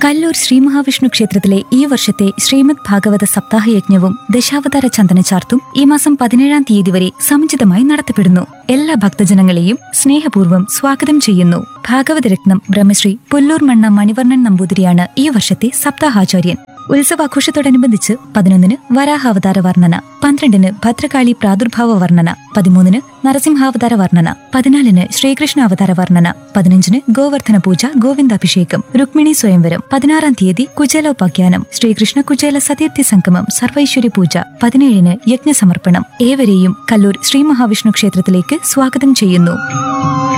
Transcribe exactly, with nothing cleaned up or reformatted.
കല്ലൂർ ശ്രീ മഹാവിഷ്ണു ക്ഷേത്രത്തിലെ ഈ വർഷത്തെ ശ്രീമദ് ഭാഗവത സപ്താഹയജ്ഞവും ദശാവതാര ചന്ദനചാർത്തും ഈ മാസം പതിനേഴാം തീയതി വരെ സമുചിതമായി നടത്തപ്പെടുന്നു. എല്ലാ ഭക്തജനങ്ങളെയും സ്നേഹപൂർവ്വം സ്വാഗതം ചെയ്യുന്നു. ഭാഗവതരത്നം ബ്രഹ്മശ്രീ പുല്ലൂർ മണ്ണ മണിവർണ്ണൻ നമ്പൂതിരിയാണ് ഈ വർഷത്തെ സപ്താഹാചാര്യൻ. ഉത്സവാഘോഷത്തോടനുബന്ധിച്ച് പതിനൊന്നിന് വരാഹാവതാര വർണ്ണന, പന്ത്രണ്ടിന് ഭദ്രകാളി പ്രാദുർഭാവ വർണ്ണന, പതിമൂന്നിന് നരസിംഹാവതാര വർണ്ണന, പതിനാലിന് ശ്രീകൃഷ്ണാവതാര വർണ്ണന, പതിനഞ്ചിന് ഗോവർദ്ധന പൂജ, ഗോവിന്ദാഭിഷേകം, രുക്മിണി സ്വയംവരം, പതിനാറാം തീയതി കുചേലോപാഖ്യാനം, ശ്രീകൃഷ്ണ കുചേല സതീർത്ഥി സംഗമം, സർവൈശ്വര്യ പൂജ, പതിനേഴിന് യജ്ഞസമർപ്പണം. ഏവരെയും കല്ലൂർ ശ്രീ മഹാവിഷ്ണു ക്ഷേത്രത്തിലേക്ക് സ്വാഗതം ചെയ്യുന്നു.